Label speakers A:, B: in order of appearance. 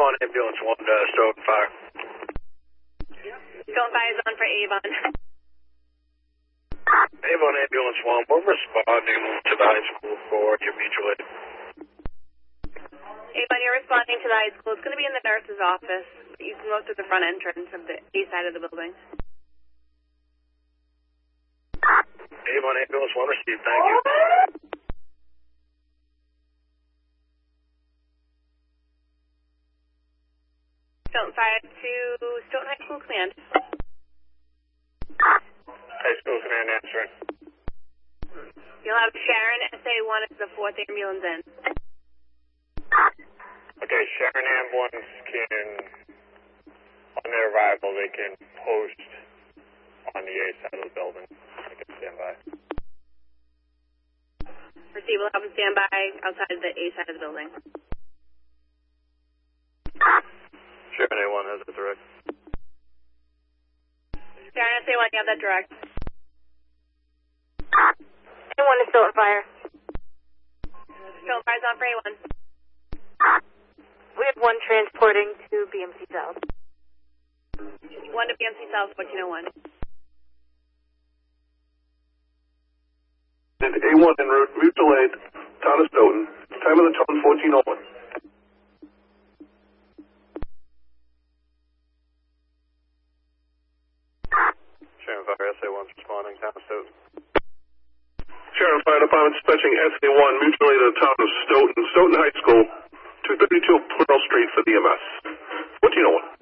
A: Avon Ambulance 1, Stoughton Fire.
B: Stoughton Fire is on for Avon.
A: Avon Ambulance 1, we're responding to the high school for your mutual aid.
B: Avon, you're responding to the high school. It's going to be in the nurse's office. You can go through the front entrance of the east side of the building.
A: Avon Ambulance 1 received, thank you.
B: Stoughton Fire to Stoughton High School Command.
A: High school command answering.
B: You'll have Sharon SA1 as the 4th ambulance in.
A: Okay, Sharon Ambulance can, on their arrival, they can post on the A side of the building. They can stand by.
B: Receive will have them stand by outside the A side of the building.
A: Sharon A1 has it direct.
B: Sharon SA1, you have that direct.
C: A1 is Stoughton Fire.
B: Stoughton Fire's on for A1.
C: We have one transporting to BMC South.
B: 1 to BMC South, 1401.
D: And A1 en route, mutual aid, town of Stoughton. Time of the tone 1401.
A: Sharon Fire SA1's responding, town of Stoughton.
D: Sharon Fire Department dispatching SA1, mutual aid to the town of Stoughton. Stoughton High School, 232 Pearl Street for the EMS. 1401.